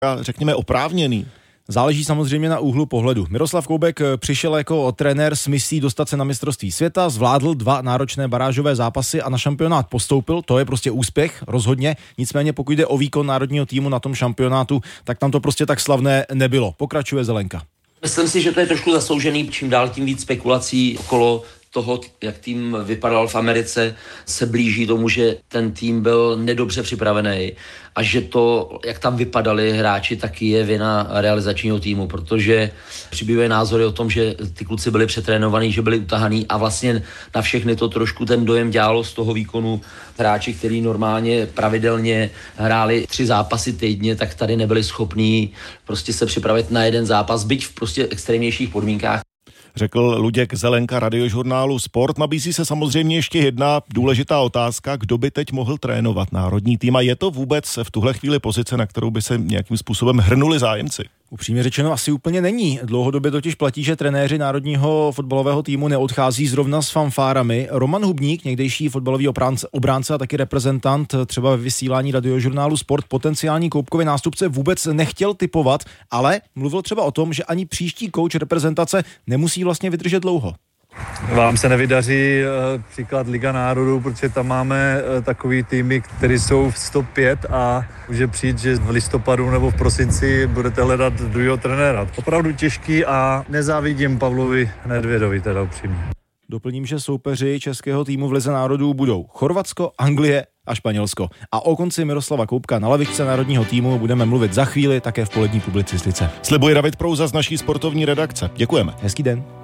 řekněme, oprávněný? Záleží samozřejmě na úhlu pohledu. Miroslav Koubek přišel jako trenér s misí dostat se na mistrovství světa, zvládl 2 náročné barážové zápasy a na šampionát postoupil. To je prostě úspěch, rozhodně. Nicméně pokud jde o výkon národního týmu na tom šampionátu, tak tam to prostě tak slavné nebylo. Pokračuje Zelenka. Myslím si, že to je trošku zasloužený, čím dál tím víc spekulací okolo toho, jak tým vypadal v Americe, se blíží tomu, že ten tým byl nedobře připravený a že to, jak tam vypadali hráči, taky je vina realizačního týmu, protože přibývají názory o tom, že ty kluci byli přetrénovaní, že byli utahaný a vlastně na všechny to trošku ten dojem dělalo z toho výkonu hráči, kteří normálně pravidelně hráli 3 zápasy týdně, tak tady nebyli schopní prostě se připravit na jeden zápas, byť v prostě extrémnějších podmínkách. Řekl Luděk Zelenka radiožurnálu Sport. Nabízí se samozřejmě ještě jedna důležitá otázka, kdo by teď mohl trénovat národní tým a je to vůbec v tuhle chvíli pozice, na kterou by se nějakým způsobem hrnuli zájemci? Upřímně řečeno asi úplně není. Dlouhodobě totiž platí, že trenéři národního fotbalového týmu neodchází zrovna s fanfárami. Roman Hubník, někdejší fotbalový obránce a taky reprezentant třeba ve vysílání radiožurnálu Sport, potenciální Koubkovy nástupce vůbec nechtěl tipovat, ale mluvil třeba o tom, že ani příští kouč reprezentace nemusí vlastně vydržet dlouho. Vám se nevydaří příklad Liga národů, protože tam máme takový týmy, které jsou v 105 a může přijít, že v listopadu nebo v prosinci budete hledat druhého trenéra. Opravdu těžký a nezávidím Pavlovi Nedvědovi, teda upřímně. Doplním, že soupeři českého týmu v Lize národů budou Chorvatsko, Anglie a Španělsko. A o konci Miroslava Koubka na lavičce národního týmu budeme mluvit za chvíli také v polední publicistice. Slibuje David Prouza z naší sportovní redakce. Děkujeme. Hezký den.